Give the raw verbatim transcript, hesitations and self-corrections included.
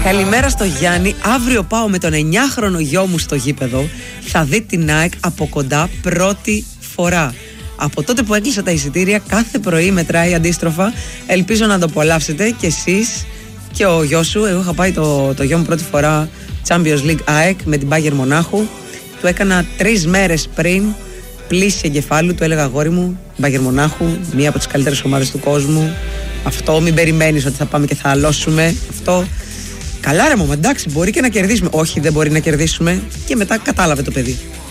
Καλημέρα στο Γιάννη. Αύριο πάω με τον εννιάχρονο γιο μου στο γήπεδο. Θα δει την ΑΕΚ από κοντά πρώτη φορά. Από τότε που έκλεισα τα εισιτήρια, κάθε πρωί μετράει αντίστροφα. Ελπίζω να το απολαύσετε κι εσείς και ο γιος σου. Εγώ είχα πάει το, το γιο μου πρώτη φορά Champions League ΑΕΚ με την Bayern Μονάχου. Του έκανα τρεις μέρες πριν πλήση εγκεφάλου. Του έλεγα, αγόρι μου, Bayern Μονάχου, μία από τις καλύτερες ομάδες του κόσμου. Αυτό, μην περιμένεις ότι θα πάμε και θα αλώσουμε. Αυτό. Καλά ρε μου, εντάξει, μπορεί και να κερδίσουμε. Όχι, δεν μπορεί να κερδίσουμε. Και μετά κατάλαβε το παιδί.